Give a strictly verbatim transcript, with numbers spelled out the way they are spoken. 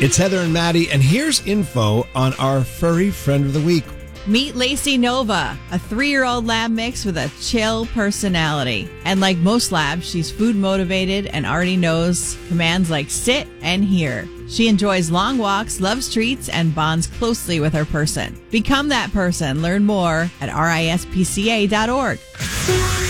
It's Heather and Maddie, and here's info on our furry friend of the week. Meet Lacey Nova, a three-year-old lab mix with a chill personality. And like most labs, she's food motivated and already knows commands like sit and here. She enjoys long walks, loves treats, and bonds closely with her person. Become that person. Learn more at R I S P C A dot org.